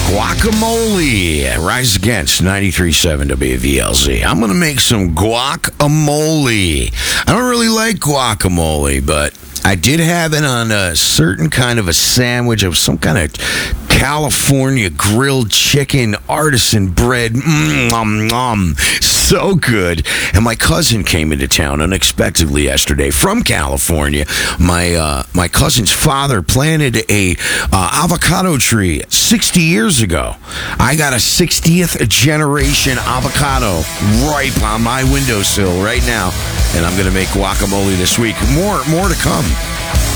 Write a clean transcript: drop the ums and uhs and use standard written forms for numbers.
Guacamole. Rise Against 93.7 WVLZ. I'm going to make some guacamole. I don't really like guacamole, but I did have it on a certain kind of a sandwich of some kind of California grilled chicken artisan bread. So good. And my cousin came into town unexpectedly yesterday from California. My cousin's father planted a avocado tree 60 years ago. I got a 60th generation avocado ripe on my windowsill right now, and I'm going to make guacamole this week. More to come.